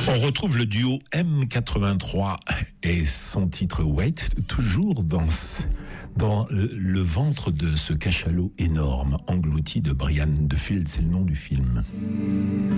On retrouve le duo M83 et son titre Wait, toujours dans le ventre de ce cachalot énorme, englouti de Brian de Field, c'est le nom du film.